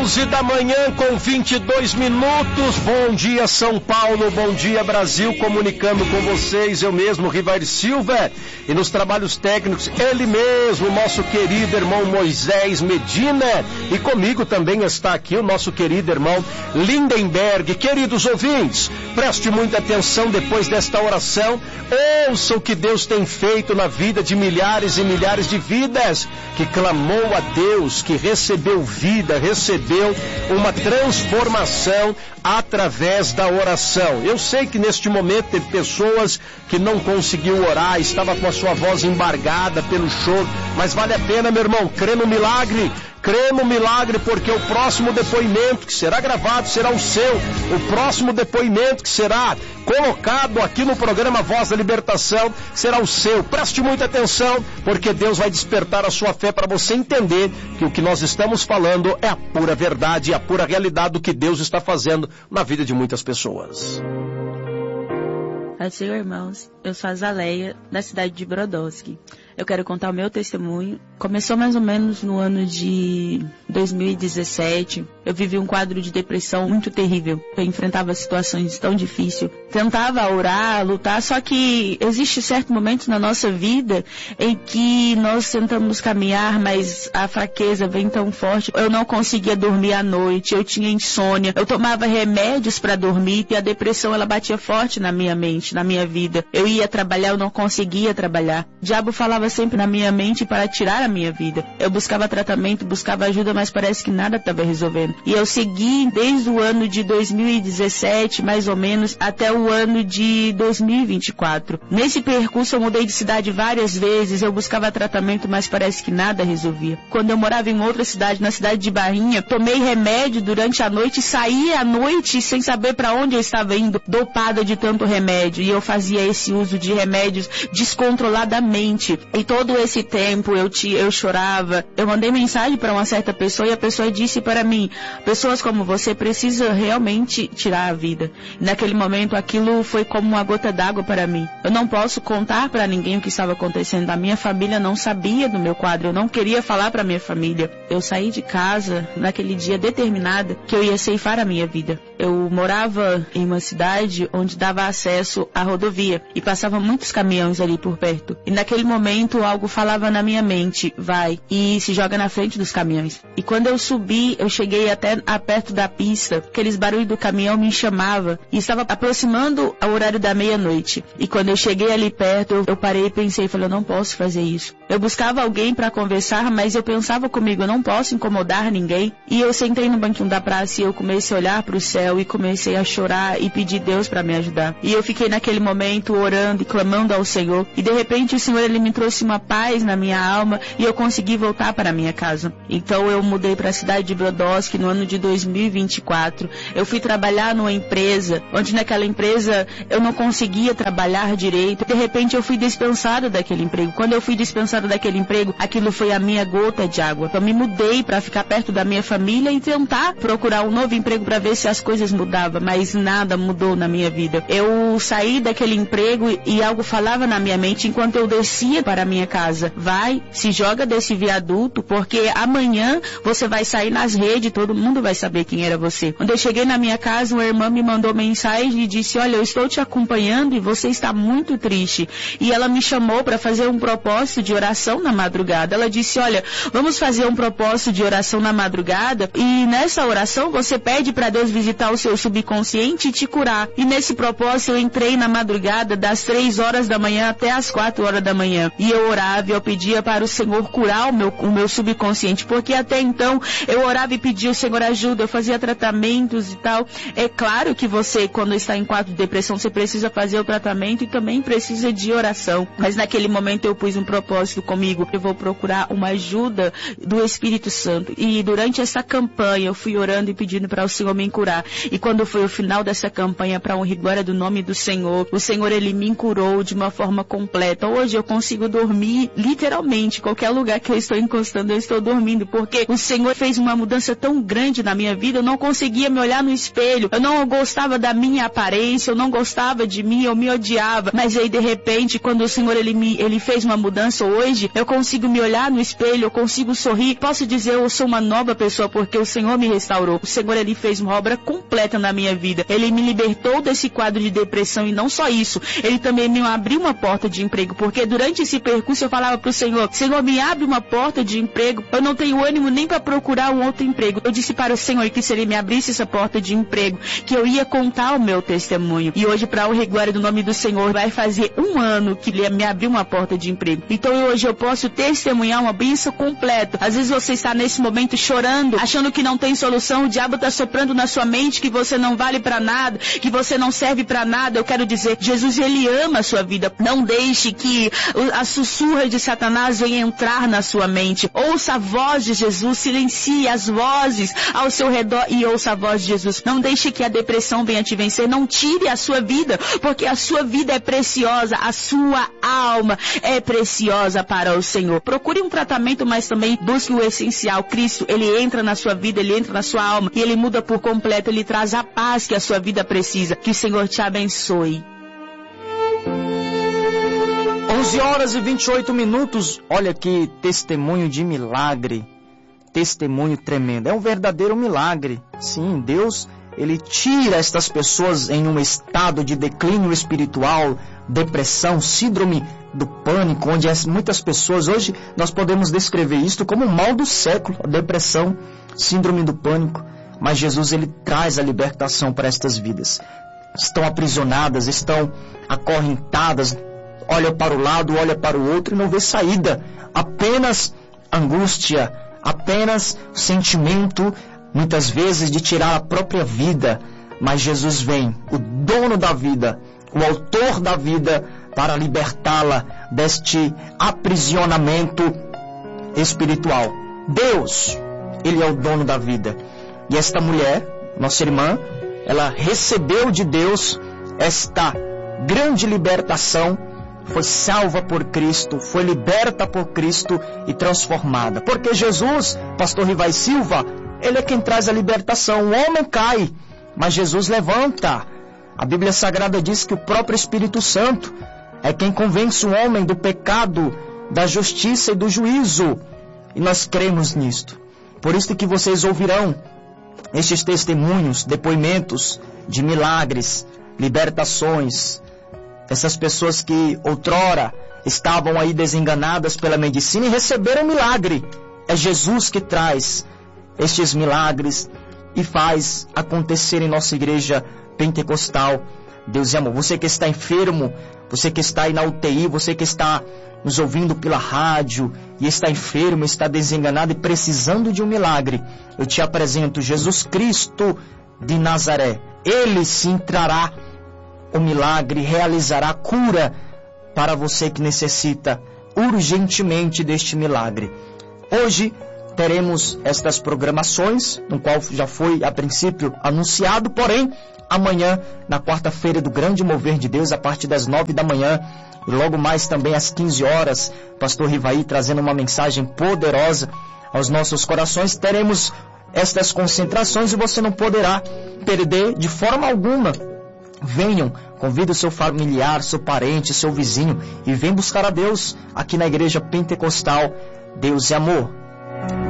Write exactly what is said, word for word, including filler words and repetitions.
onze da manhã com vinte e dois minutos. Bom dia, São Paulo. Bom dia, Brasil. Comunicando com vocês, eu mesmo, Rivair Silva. E nos trabalhos técnicos, ele mesmo, nosso querido irmão Moisés Medina. E comigo também está aqui o nosso querido irmão Lindenberg. Queridos ouvintes, preste muita atenção depois desta oração. Ouça o que Deus tem feito na vida de milhares e milhares de vidas, que clamou a Deus, que recebeu vida, recebeu uma transformação através da oração. Eu sei que neste momento teve pessoas que não conseguiu orar, estava com a sua voz embargada pelo choro, mas vale a pena, meu irmão, crê no milagre. Crê no milagre, porque o próximo depoimento que será gravado será o seu. O próximo depoimento que será colocado aqui no programa Voz da Libertação será o seu. Preste muita atenção, porque Deus vai despertar a sua fé para você entender que o que nós estamos falando é a pura verdade, a pura realidade do que Deus está fazendo na vida de muitas pessoas. Pai do Senhor, irmãos, eu sou a Zaleia, da cidade de Brodowski. Eu quero contar o meu testemunho. Começou mais ou menos no ano de dois mil e dezessete. Eu vivi um quadro de depressão muito terrível. Eu enfrentava situações tão difíceis. Tentava orar, lutar, só que existe certos momentos na nossa vida em que nós tentamos caminhar, mas a fraqueza vem tão forte. Eu não conseguia dormir à noite, eu tinha insônia. Eu tomava remédios para dormir e a depressão ela batia forte na minha mente, na minha vida. Eu ia trabalhar, eu não conseguia trabalhar. O diabo falava sempre na minha mente para tirar a minha vida. Eu buscava tratamento, buscava ajuda, mas parece que nada estava resolvendo. E eu segui desde o ano de dois mil e dezessete, mais ou menos, até o ano de dois mil e vinte e quatro. Nesse percurso eu mudei de cidade várias vezes, eu buscava tratamento, mas parece que nada resolvia. Quando eu morava em outra cidade, na cidade de Barrinha, tomei remédio durante a noite, saí à noite sem saber para onde eu estava indo, dopada de tanto remédio. E eu fazia esse uso de remédios descontroladamente. E todo esse tempo eu, te, eu chorava. Eu mandei mensagem para uma certa pessoa e a pessoa disse para mim: pessoas como você precisam realmente tirar a vida. E naquele momento aquilo foi como uma gota d'água para mim. Eu não posso contar para ninguém o que estava acontecendo. A minha família não sabia do meu quadro. Eu não queria falar para minha família. Eu saí de casa naquele dia determinada que eu ia ceifar a minha vida. Eu morava em uma cidade onde dava acesso à rodovia e passavam muitos caminhões ali por perto. E naquele momento algo falava na minha mente: vai e se joga na frente dos caminhões. E quando eu subi, eu cheguei até a perto da pista, aqueles barulhos do caminhão me chamavam e estava aproximando ao horário da meia-noite. E quando eu cheguei ali perto, eu, eu parei e pensei, falei, eu não posso fazer isso. Eu buscava alguém para conversar, mas eu pensava comigo, eu não posso incomodar ninguém. E eu sentei no banquinho da praça e eu comecei a olhar para o céu e comecei a chorar e pedir Deus para me ajudar. E eu fiquei naquele momento orando e clamando ao Senhor. E de repente o Senhor ele me trouxe uma paz na minha alma e eu consegui voltar para a minha casa. Então eu mudei para a cidade de Brodowski no ano de dois mil e vinte e quatro. Eu fui trabalhar numa empresa, onde naquela empresa eu não conseguia trabalhar direito. De repente eu fui dispensada daquele emprego. Quando eu fui dispensada daquele emprego, aquilo foi a minha gota de água. Eu me mudei para ficar perto da minha família e tentar procurar um novo emprego para ver se as coisas mudavam, mas nada mudou na minha vida. Eu saí daquele emprego e algo falava na minha mente enquanto eu descia para a minha casa: vai, se joga desse viaduto, porque amanhã você vai sair nas redes, todo mundo vai saber quem era você. Quando eu cheguei na minha casa, uma irmã me mandou mensagem e disse: olha, eu estou te acompanhando e você está muito triste. E ela me chamou para fazer um propósito de oração na madrugada. Ela disse: olha, vamos fazer um propósito de oração na madrugada e nessa oração você pede para Deus visitar o seu subconsciente e te curar. E nesse propósito eu entrei na madrugada das três horas da manhã até as quatro horas da manhã. E eu orava e eu pedia para o Senhor curar o meu, o meu subconsciente, porque até então eu orava e pedia: o Senhor ajuda, eu fazia tratamentos e tal. É claro que você, quando está em quadro de depressão, você precisa fazer o tratamento e também precisa de oração. Mas naquele momento eu pus um propósito comigo: eu vou procurar uma ajuda do Espírito Santo. E durante essa campanha eu fui orando e pedindo para o Senhor me curar. E quando foi o final dessa campanha para honra e glória do nome do Senhor, o Senhor, Ele me curou de uma forma completa. Hoje eu consigo dormir, literalmente, qualquer lugar que eu estou encostando, eu estou dormindo, porque o Senhor fez uma mudança tão grande na minha vida. Eu não conseguia me olhar no espelho, eu não gostava da minha aparência, eu não gostava de mim, eu me odiava. Mas aí, de repente, quando o Senhor, Ele, me, ele fez uma mudança hoje, eu consigo me olhar no espelho, eu consigo sorrir. Posso dizer, eu sou uma nova pessoa, porque o Senhor me restaurou. O Senhor, Ele fez uma obra completa na minha vida. Ele me libertou desse quadro de depressão, e não só isso, Ele também me abriu uma porta de emprego, porque durante esse percurso eu falava para o Senhor: Senhor, me abre uma porta de emprego, eu não tenho ânimo nem para procurar um outro emprego. Eu disse para o Senhor que se Ele me abrisse essa porta de emprego, que eu ia contar o meu testemunho. E hoje, para a honra e glória do nome do Senhor, vai fazer um ano que Ele me abriu uma porta de emprego. Então hoje eu posso testemunhar uma bênção completa. Às vezes você está nesse momento chorando, achando que não tem solução, o diabo está soprando na sua mente que você não vale para nada, que você não serve para nada. Eu quero dizer, Jesus, Ele ama a sua vida. Não deixe que a sussurra de Satanás venha entrar na sua mente. Ouça a voz de Jesus, silencie as vozes ao seu redor e ouça a voz de Jesus. Não deixe que a depressão venha te vencer, não tire a sua vida, porque a sua vida é preciosa, a sua alma é preciosa para o Senhor. Procure um tratamento, mas também busque o essencial. Cristo, Ele entra na sua vida, Ele entra na sua alma e Ele muda por completo, Ele traz a paz que a sua vida precisa. Que o Senhor te abençoe. onze horas e vinte e oito minutos, olha que testemunho de milagre, testemunho tremendo, é um verdadeiro milagre. Sim, Deus, Ele tira estas pessoas em um estado de declínio espiritual, depressão, síndrome do pânico, onde muitas pessoas, hoje nós podemos descrever isto como o mal do século, a depressão, síndrome do pânico, mas Jesus, Ele traz a libertação para estas vidas. Estão aprisionadas, estão acorrentadas, olha para o lado, olha para o outro e não vê saída. Apenas angústia, apenas sentimento, muitas vezes, de tirar a própria vida. Mas Jesus vem, o dono da vida, o autor da vida, para libertá-la deste aprisionamento espiritual. Deus, Ele é o dono da vida. E esta mulher, nossa irmã, ela recebeu de Deus esta grande libertação, foi salva por Cristo, foi liberta por Cristo e transformada. Porque Jesus, pastor Rivai Silva, Ele é quem traz a libertação. O homem cai, mas Jesus levanta. A Bíblia Sagrada diz que o próprio Espírito Santo é quem convence o homem do pecado, da justiça e do juízo. E nós cremos nisto. Por isso que vocês ouvirão estes testemunhos, depoimentos de milagres, libertações. Essas pessoas que outrora estavam aí desenganadas pela medicina e receberam milagre. É Jesus que traz estes milagres e faz acontecer em nossa igreja pentecostal. Deus é amor. Você que está enfermo, você que está aí na U T I, você que está nos ouvindo pela rádio e está enfermo, está desenganado e precisando de um milagre, eu te apresento Jesus Cristo de Nazaré. Ele sim trará o milagre, realizará a cura para você que necessita urgentemente deste milagre. Hoje teremos estas programações, no qual já foi a princípio anunciado, porém amanhã, na quarta-feira do grande mover de Deus, a partir das nove da manhã, e logo mais também às quinze horas, pastor Rivaí trazendo uma mensagem poderosa aos nossos corações, teremos estas concentrações e você não poderá perder de forma alguma. Venham, convide o seu familiar, seu parente, seu vizinho e vem buscar a Deus aqui na Igreja Pentecostal. Deus é amor.